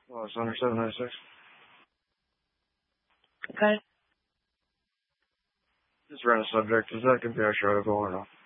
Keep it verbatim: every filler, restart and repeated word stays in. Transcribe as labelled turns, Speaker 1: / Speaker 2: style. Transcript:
Speaker 1: Well, it's under seven ninety-six.
Speaker 2: Okay.
Speaker 1: Just random subject. Is that going to be our article or no?